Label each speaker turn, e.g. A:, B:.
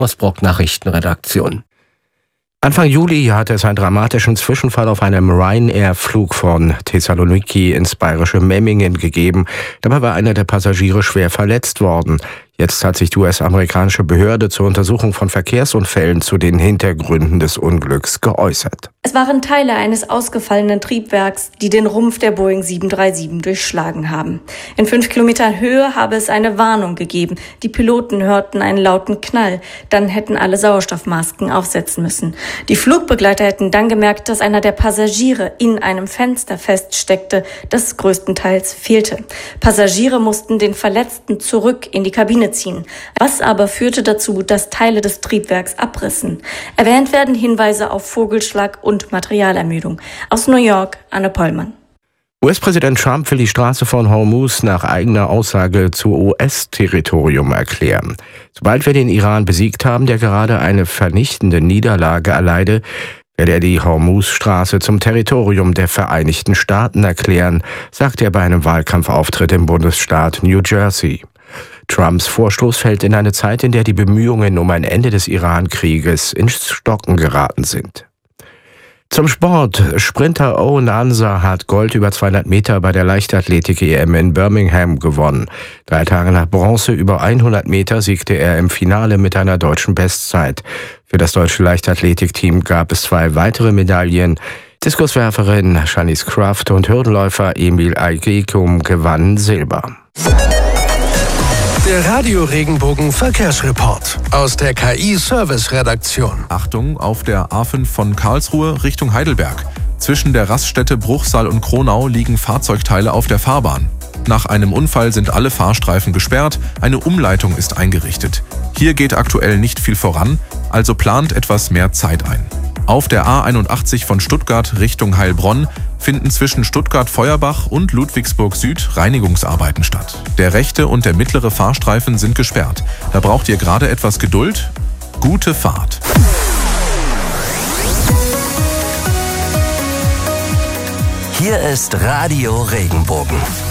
A: Osbrock Nachrichtenredaktion. Anfang Juli hatte es einen dramatischen Zwischenfall auf einem Ryanair-Flug von Thessaloniki ins bayerische Memmingen gegeben. Dabei war einer der Passagiere schwer verletzt worden. Jetzt hat sich die US-amerikanische Behörde zur Untersuchung von Verkehrsunfällen zu den Hintergründen des Unglücks geäußert.
B: Es waren Teile eines ausgefallenen Triebwerks, die den Rumpf der Boeing 737 durchschlagen haben. In 5 Kilometern Höhe habe es eine Warnung gegeben. Die Piloten hörten einen lauten Knall. Dann hätten alle Sauerstoffmasken aufsetzen müssen. Die Flugbegleiter hätten dann gemerkt, dass einer der Passagiere in einem Fenster feststeckte, das größtenteils fehlte. Passagiere mussten den Verletzten zurück in die Kabine ziehen. Was aber führte dazu, dass Teile des Triebwerks abrissen. Erwähnt werden Hinweise auf Vogelschlag und Materialermüdung. Aus New York, Anne Pollmann.
A: US-Präsident Trump will die Straße von Hormuz nach eigener Aussage zu US-Territorium erklären. Sobald wir den Iran besiegt haben, der gerade eine vernichtende Niederlage erleide, werde er die Hormuz-Straße zum Territorium der Vereinigten Staaten erklären, sagte er bei einem Wahlkampfauftritt im Bundesstaat New Jersey. Trumps Vorstoß fällt in eine Zeit, in der die Bemühungen um ein Ende des Iran-Krieges ins Stocken geraten sind. Zum Sport. Sprinter Owen Ansa hat Gold über 200 Meter bei der Leichtathletik-EM in Birmingham gewonnen. 3 Tage nach Bronze über 100 Meter siegte er im Finale mit einer deutschen Bestzeit. Für das deutsche Leichtathletikteam gab es 2 weitere Medaillen. Diskuswerferin Shanice Kraft und Hürdenläufer Emil Aigekum gewannen Silber.
C: Der Radio-Regenbogen Verkehrsreport aus der KI-Service-Redaktion.
D: Achtung, auf der A5 von Karlsruhe Richtung Heidelberg. Zwischen der Raststätte Bruchsal und Kronau liegen Fahrzeugteile auf der Fahrbahn. Nach einem Unfall sind alle Fahrstreifen gesperrt, eine Umleitung ist eingerichtet. Hier geht aktuell nicht viel voran, also plant etwas mehr Zeit ein. Auf der A81 von Stuttgart Richtung Heilbronn finden zwischen Stuttgart-Feuerbach und Ludwigsburg Süd Reinigungsarbeiten statt. Der rechte und der mittlere Fahrstreifen sind gesperrt. Da braucht ihr gerade etwas Geduld. Gute Fahrt.
E: Hier ist Radio Regenbogen.